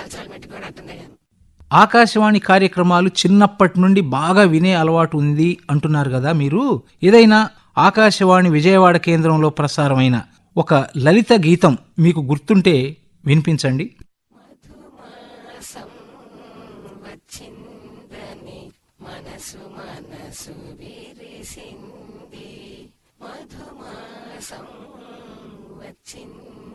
ఆకాశవాణి కార్యక్రమాలు చిన్నప్పటి నుండి బాగా వినే అలవాటు ఉంది అంటున్నారు కదా మీరు. ఏదైనా ఆకాశవాణి విజయవాడ కేంద్రంలో ప్రసారమైన ఒక లలిత గీతం మీకు గుర్తుంటే వినిపించండి. మధుమాసం వచ్చిందని మనసు మనసు విరిసింది, మధుమాసం వచ్చింది